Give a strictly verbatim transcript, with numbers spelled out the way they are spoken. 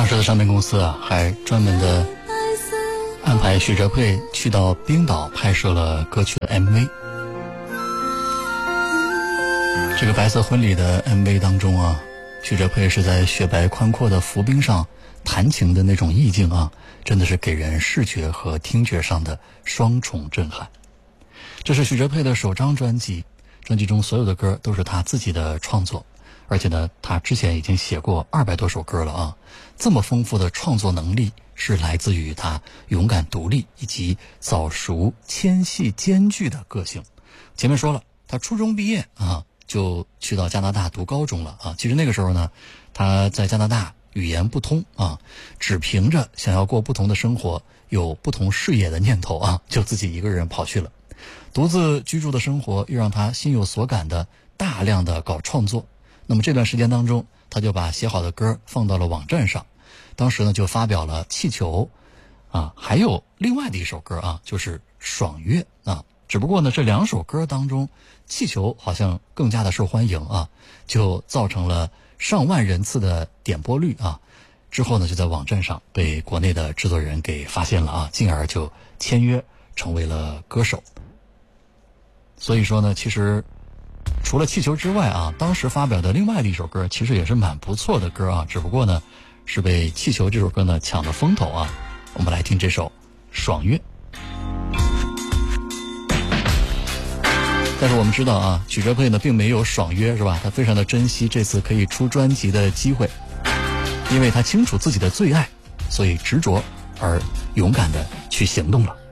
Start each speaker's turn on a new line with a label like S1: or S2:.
S1: 当时的唱片公司啊，还专门的安排许哲佩去到冰岛拍摄了歌曲的 M V。 这个白色婚礼的 M V 当中啊，许哲佩是在雪白宽阔的浮冰上弹琴的那种意境啊，真的是给人视觉和听觉上的双重震撼。这是许哲佩的首张专辑，专辑中所有的歌都是他自己的创作，而且呢，他之前已经写过二百多首歌了啊。这么丰富的创作能力是来自于他勇敢独立以及早熟纤细兼具的个性。前面说了，他初中毕业啊，就去到加拿大读高中了啊。其实那个时候呢，他在加拿大语言不通啊，只凭着想要过不同的生活，有不同视野的念头啊，就自己一个人跑去了。独自居住的生活又让他心有所感的大量的搞创作。那么这段时间当中，他就把写好的歌放到了网站上，当时呢就发表了《气球》啊，还有另外的一首歌啊，就是《爽约》啊。只不过呢，这两首歌当中，《气球》好像更加的受欢迎啊，就造成了上万人次的点播率啊。之后呢，就在网站上被国内的制作人给发现了啊，进而就签约成为了歌手。所以说呢，其实除了气球之外啊，当时发表的另外的一首歌其实也是蛮不错的歌啊，只不过呢是被气球这首歌呢抢了风头啊。我们来听这首爽约。但是我们知道啊，许哲佩呢并没有爽约，是吧？他非常的珍惜这次可以出专辑的机会，因为他清楚自己的最爱，所以执着而勇敢的去行动了。